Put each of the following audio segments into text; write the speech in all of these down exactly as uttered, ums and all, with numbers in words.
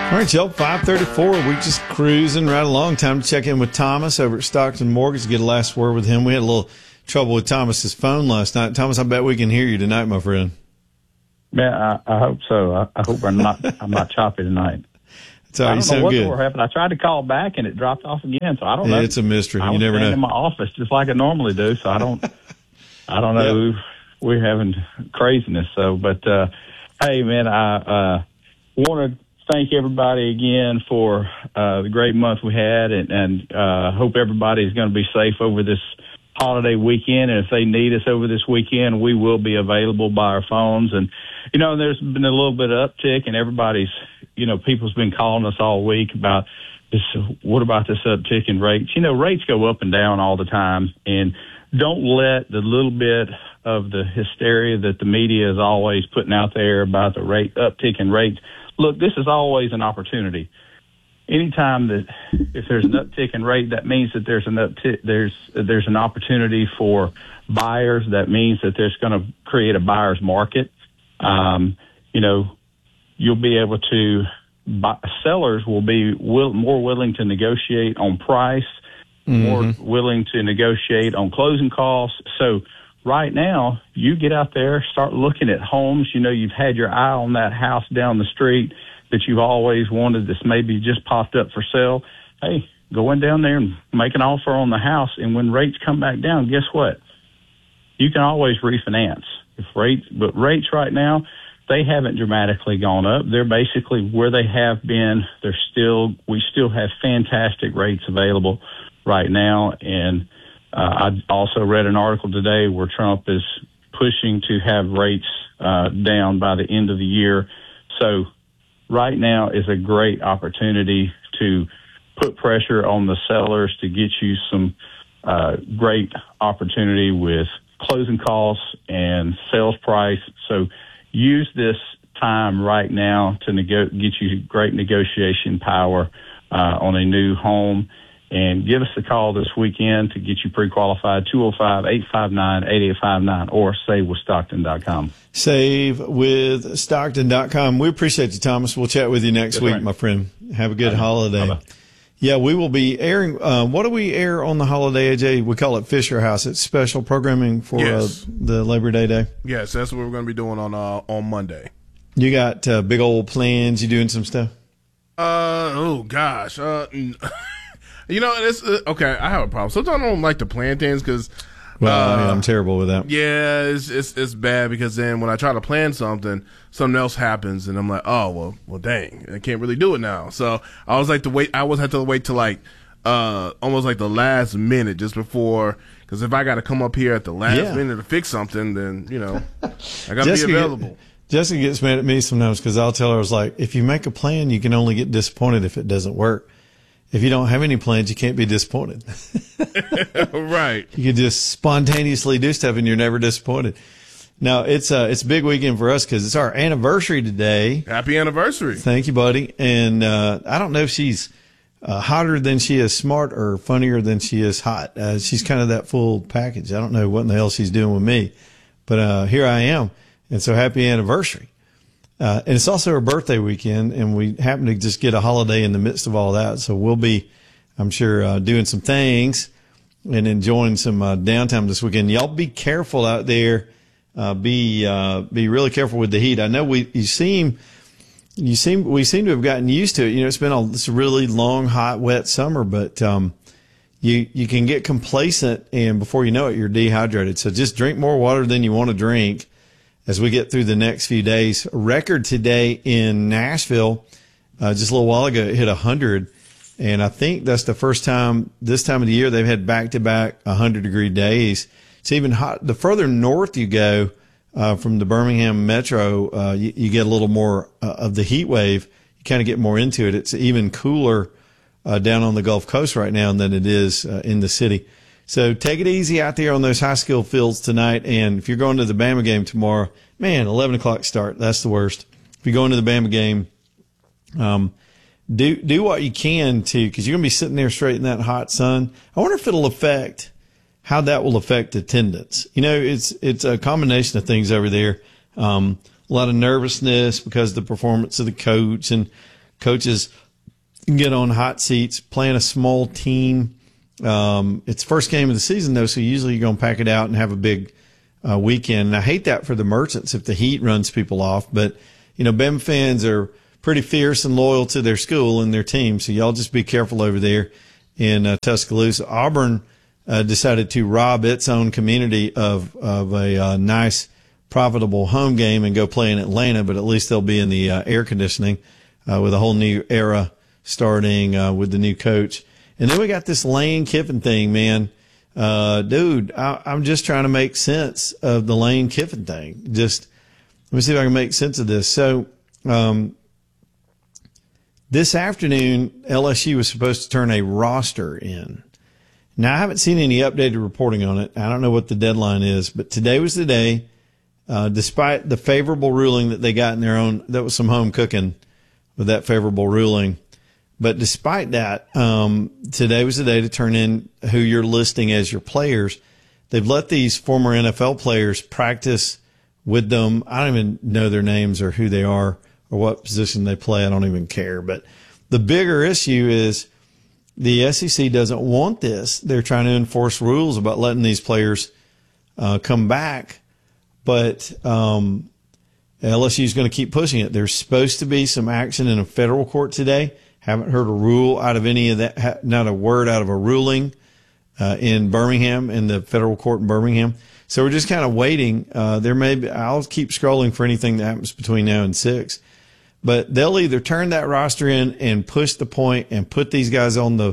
All right, y'all, five thirty-four. We just cruising right along. Time to check in with Thomas over at Stockton Mortgage, get a last word with him. We had a little trouble with Thomas's phone last night. Thomas, I bet we can hear you tonight, my friend. Yeah, I, I hope so. I, I hope I'm not I'm not choppy tonight. That's all I you don't know sound what good. what happened. I tried to call back and it dropped off again. So I don't know. It's a mystery. I You was never know. in my office just like I normally do. So I don't I don't know. Yep. We're having craziness. So, but uh, hey, man, I uh, want to thank everybody again for uh, the great month we had, and, and uh, hope everybody is going to be safe over this holiday weekend. And if they need us over this weekend, we will be available by our phones. And, you know, there's been a little bit of uptick, and everybody's, you know, people's been calling us all week about this. What about this uptick in rates? You know, rates go up and down all the time, and don't let the little bit of the hysteria that the media is always putting out there about the rate uptick in rates. Look, this is always an opportunity. Anytime that if there's an uptick in rate, that means that there's an uptick, there's there's an opportunity for buyers. That means that there's going to create a buyer's market. Um, you know, you'll be able to buy, sellers will be will, more willing to negotiate on price, mm-hmm. more willing to negotiate on closing costs. So right now, you get out there, start looking at homes. You know, you've had your eye on that house down the street that you've always wanted that's maybe just popped up for sale. Hey, go in down there and make an offer on the house. And when rates come back down, guess what? You can always refinance. If rates, but rates right now, they haven't dramatically gone up. They're basically where they have been. They're still, we still have fantastic rates available right now. And uh, I also read an article today where Trump is pushing to have rates uh, down by the end of the year. So right now is a great opportunity to put pressure on the sellers to get you some uh, great opportunity with closing costs and sales price. So use this time right now to nego- get you great negotiation power uh, on a new home. And give us a call this weekend to get you pre-qualified, two oh five, eight five nine, eight eight five nine, or save with stockton dot com. save with stockton dot com. We appreciate you, Thomas. We'll chat with you next That's week, right. my friend. Have a good Bye. holiday. Bye-bye. Yeah, we will be airing. Uh, what do we air on the holiday, A J? We call it Fisher House. It's special programming for Yes. uh, the Labor Day day. Yes, that's what we're going to be doing on uh, on Monday. You got uh, big old plans. You doing some stuff? Uh oh gosh. Uh, you know, it's uh, okay. I have a problem. Sometimes I don't like to plan things because. Well, uh, I mean, I'm terrible with that. Yeah, it's, it's it's bad because then when I try to plan something, something else happens, and I'm like, oh well, well, dang, I can't really do it now. So I always like to wait. I always have to wait till like uh almost like the last minute just before, because if I got to come up here at the last Yeah. minute to fix something, then you know I got to be Jessica available. Get, Jessica gets mad at me sometimes because I'll tell her, I was like, if you make a plan, you can only get disappointed if it doesn't work. If you don't have any plans, you can't be disappointed. Right. You can just spontaneously do stuff and you're never disappointed. Now, it's a, it's a big weekend for us because it's our anniversary today. Happy anniversary. Thank you, buddy. And uh, I don't know if she's uh, hotter than she is smart or funnier than she is hot. Uh, she's kind of that full package. I don't know what in the hell she's doing with me. But uh, here I am. And so happy anniversary. Uh, and it's also her birthday weekend, and we happen to just get a holiday in the midst of all that. So we'll be, I'm sure, uh, doing some things and enjoying some uh, downtime this weekend. Y'all be careful out there. Uh, be uh, be really careful with the heat. I know we you seem you seem we seem to have gotten used to it. You know, it's been a it's a really long, hot, wet summer, but um, you you can get complacent, and before you know it, you're dehydrated. So just drink more water than you want to drink as we get through the next few days. A record today in Nashville, uh, just a little while ago, it hit one hundred. And I think that's the first time this time of the year they've had back-to-back one hundred degree days. It's even hot. The further north you go uh, from the Birmingham metro, uh, you, you get a little more uh, of the heat wave. You kind of get more into it. It's even cooler uh, down on the Gulf Coast right now than it is uh, in the city. So take it easy out there on those high-skill fields tonight. And if you're going to the Bama game tomorrow, man, eleven o'clock start. That's the worst. If you're going to the Bama game, um, do do what you can to, because you're going to be sitting there straight in that hot sun. I wonder if it'll affect how that will affect attendance. You know, it's it's a combination of things over there. Um, a lot of nervousness because of the performance of the coach, and coaches can get on hot seats, playing a small team. Um, it's first game of the season, though, so usually you're going to pack it out and have a big uh, weekend. And I hate that for the Merchants if the heat runs people off. But, you know, Bama fans are pretty fierce and loyal to their school and their team, so y'all just be careful over there in uh, Tuscaloosa. Auburn uh, decided to rob its own community of, of a uh, nice, profitable home game and go play in Atlanta, but at least they'll be in the uh, air conditioning uh, with a whole new era starting uh, with the new coach. And then we got this Lane Kiffin thing, man. Uh, dude, I, I'm just trying to make sense of the Lane Kiffin thing. Just let me see if I can make sense of this. So, um, this afternoon, L S U was supposed to turn a roster in. Now, I haven't seen any updated reporting on it. I don't know what the deadline is, but today was the day, uh, despite the favorable ruling that they got in their own, that was some home cooking with that favorable ruling. But despite that, um, today was the day to turn in who you're listing as your players. They've let these former N F L players practice with them. I don't even know their names or who they are or what position they play. I don't even care. But the bigger issue is the S E C doesn't want this. They're trying to enforce rules about letting these players uh, come back. But um, L S U is going to keep pushing it. There's supposed to be some action in a federal court today. Haven't heard a rule out of any of that, not a word out of a ruling uh, in Birmingham, in the federal court in Birmingham. So we're just kind of waiting. Uh, there may be, I'll keep scrolling for anything that happens between now and six. But they'll either turn that roster in and push the point and put these guys on the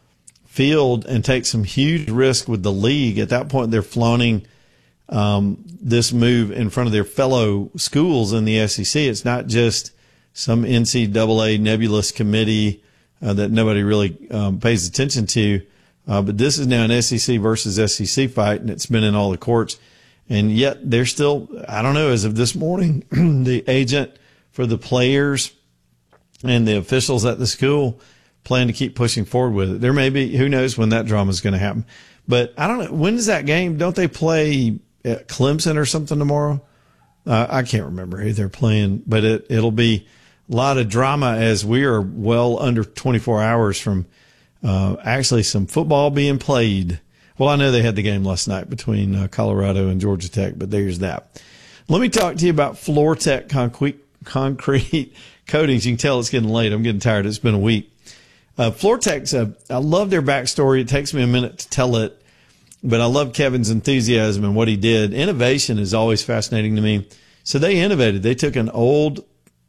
field and take some huge risk with the league. At that point, they're flaunting um, this move in front of their fellow schools in the S E C. It's not just some N C double A nebulous committee uh, that nobody really um, pays attention to. Uh, but this is now an S E C versus S E C fight, and it's been in all the courts. And yet they're still, I don't know, as of this morning, the agent for the players and the officials at the school plan to keep pushing forward with it. There may be, who knows when that drama is going to happen. But I don't know, when is that game? Don't they play at Clemson or something tomorrow? Uh, I can't remember who they're playing, but it, it'll be a lot of drama as we are well under twenty-four hours from uh, actually some football being played. Well, I know they had the game last night between uh, Colorado and Georgia Tech, but there's that. Let me talk to you about Floor Tech Concrete concrete coatings. You can tell it's getting late. I'm getting tired. It's been a week. Uh, Floor Tech's a, I love their backstory. It takes me a minute to tell it, but I love Kevin's enthusiasm and what he did. Innovation is always fascinating to me. So they innovated. They took an old,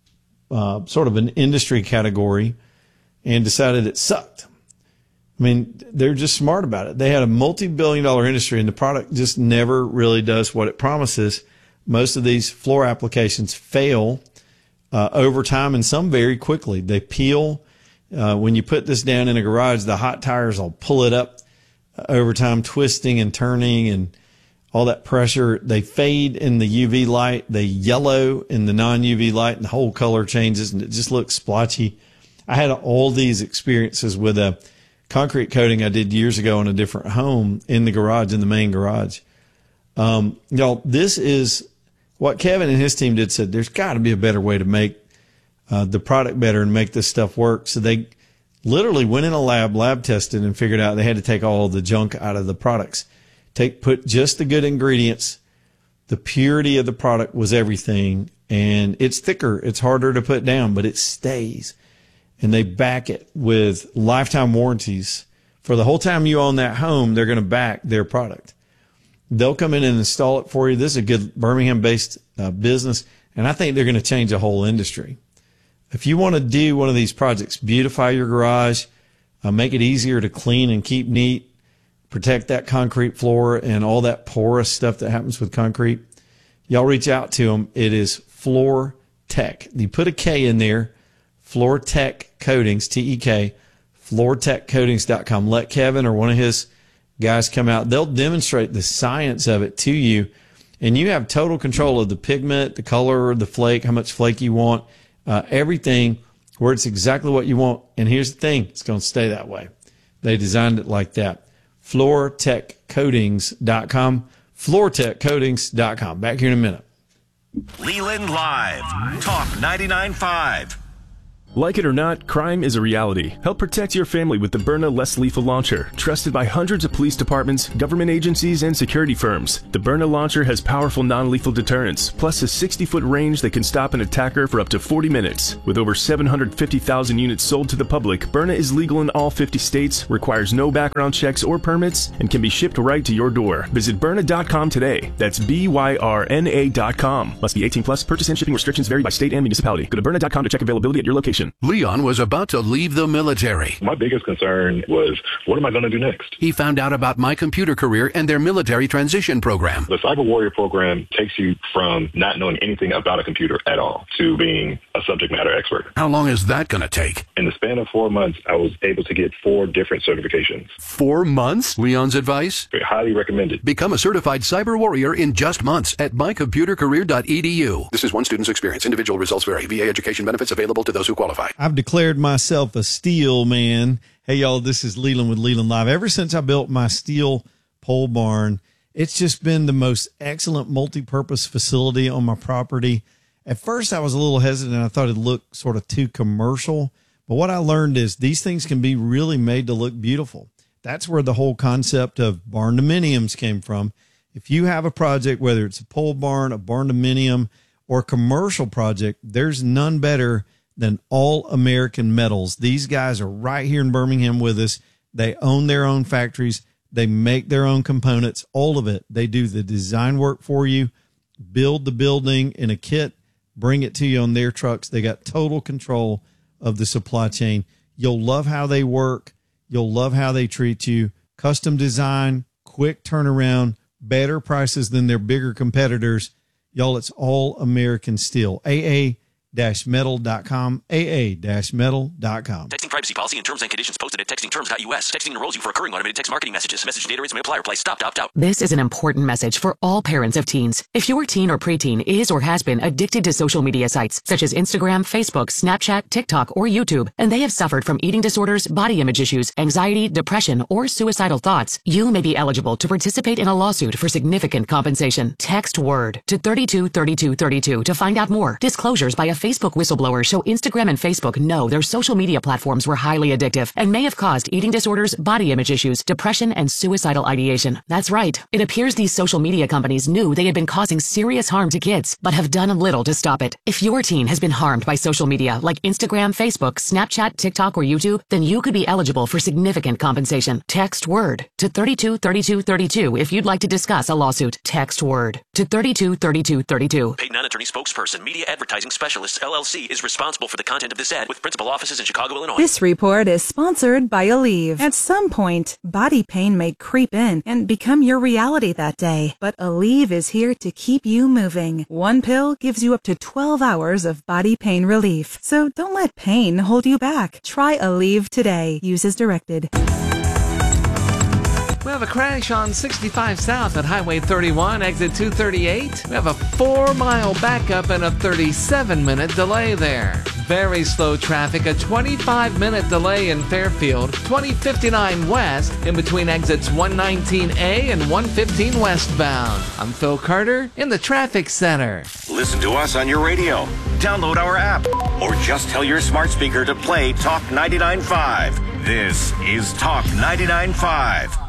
uh, sort of an industry category and decided it sucked. I mean, they're just smart about it. They had a multi-billion dollar industry and the product just never really does what it promises. Most of these floor applications fail uh, over time and some very quickly. They peel. Uh, when you put this down in a garage, the hot tires will pull it up uh, over time, twisting and turning and all that pressure. They fade in the U V light. They yellow in the non-U V light and the whole color changes and it just looks splotchy. I had all these experiences with a concrete coating I did years ago in a different home in the garage, in the main garage. Um, y'all, this is what Kevin and his team did. Said there's got to be a better way to make uh, the product better and make this stuff work. So they literally went in a lab, lab tested, and figured out they had to take all the junk out of the products. Take put just the good ingredients. The purity of the product was everything, and it's thicker. It's harder to put down, but it stays. And they back it with lifetime warranties. For the whole time you own that home, they're going to back their product. They'll come in and install it for you. This is a good Birmingham-based uh, business, and I think they're going to change the whole industry. If you want to do one of these projects, beautify your garage, uh, make it easier to clean and keep neat, protect that concrete floor and all that porous stuff that happens with concrete, y'all reach out to them. It is Floor Tech. You put a K in there, Floor Tech Coatings, T E K, floor tech coatings dot com. Let Kevin or one of his guys come out. They'll demonstrate the science of it to you, and you have total control of the pigment, the color, the flake, how much flake you want, uh, everything where it's exactly what you want. And here's the thing, it's going to stay that way. They designed it like that. floor tech coatings dot com, floor tech coatings dot com. Back here in a minute. Leland Live, Talk ninety-nine point five. Like it or not, crime is a reality. Help protect your family with the Byrna Less Lethal Launcher, trusted by hundreds of police departments, government agencies, and security firms. The Byrna launcher has powerful non-lethal deterrence, plus a sixty-foot range that can stop an attacker for up to forty minutes. With over seven hundred fifty thousand units sold to the public, Byrna is legal in all fifty states, requires no background checks or permits, and can be shipped right to your door. Visit Byrna dot com today. That's B Y R N A dot com. Must be eighteen plus. Purchase and shipping restrictions vary by state and municipality. Go to Byrna dot com to check availability at your location. Leon was about to leave the military. My biggest concern was, what am I going to do next? He found out about My Computer Career and their military transition program. The Cyber Warrior program takes you from not knowing anything about a computer at all to being a subject matter expert. How long is that going to take? In the span of four months, I was able to get four different certifications. Four months? Leon's advice? Highly recommended. Become a certified cyber warrior in just months at my computer career dot e d u. This is one student's experience. Individual results vary. V A education benefits available to those who qualify. I've declared myself a steel man. Hey, y'all, this is Leland with Leland Live. Ever since I built my steel pole barn, it's just been the most excellent multi-purpose facility on my property. At first, I was a little hesitant. I thought it looked sort of too commercial. But what I learned is these things can be really made to look beautiful. That's where the whole concept of barn dominiums came from. If you have a project, whether it's a pole barn, a barn dominium, or a commercial project, there's none better than All American Metals. These guys are right here in Birmingham with us. They own their own factories. They make their own components, all of it. They do the design work for you, build the building in a kit, bring it to you on their trucks. They got total control of the supply chain. You'll love how they work. You'll love how they treat you. Custom design, quick turnaround, better prices than their bigger competitors. Y'all, it's All American Steel. A A metal dot com, A A metal dot com. Texting privacy policy and terms and conditions posted at texting terms dot U S. Texting enrolls you for recurring automated text marketing messages. Message data rates may apply. Reply stop to opt out. This is an important message for all parents of teens. If your teen or preteen is or has been addicted to social media sites such as Instagram, Facebook, Snapchat, TikTok, or YouTube, and they have suffered from eating disorders, body image issues, anxiety, depression, or suicidal thoughts, you may be eligible to participate in a lawsuit for significant compensation. Text WORD to thirty-two thirty-two thirty-two to find out more. Disclosures by a Facebook whistleblower show Instagram and Facebook know their social media platforms were highly addictive and may have caused eating disorders, body image issues, depression, and suicidal ideation. That's right. It appears these social media companies knew they had been causing serious harm to kids, but have done little to stop it. If your teen has been harmed by social media like Instagram, Facebook, Snapchat, TikTok, or YouTube, then you could be eligible for significant compensation. Text WORD to thirty-two thirty-two thirty-two if you'd like to discuss a lawsuit. Text WORD to thirty-two thirty-two thirty-two. Paid non-attorney spokesperson, Media Advertising Specialists, L L C is responsible for the content of this ad with principal offices in Chicago, Illinois. This report is sponsored by Aleve. At some point, body pain may creep in and become your reality that day, but Aleve is here to keep you moving. One pill gives you up to twelve hours of body pain relief, so don't let pain hold you back. Try Aleve today. Use as directed. We have a crash on sixty-five South at Highway thirty-one, exit two thirty-eight. We have a four-mile backup and a thirty-seven minute delay there. Very slow traffic, a twenty-five minute delay in Fairfield, twenty fifty-nine West, in between exits one nineteen A and one fifteen westbound. I'm Phil Carter in the Traffic Center. Listen to us on your radio, download our app, or just tell your smart speaker to play Talk ninety-nine point five. This is Talk ninety-nine point five.